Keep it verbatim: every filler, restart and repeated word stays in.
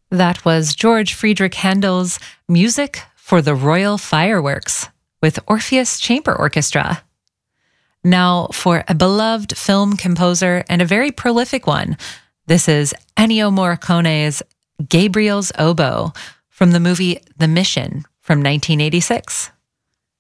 That was George Friedrich Handel's Music for the Royal Fireworks with Orpheus Chamber Orchestra. Now, for a beloved film composer and a very prolific one, this is Ennio Morricone's Gabriel's Oboe from the movie The Mission from nineteen eighty-six.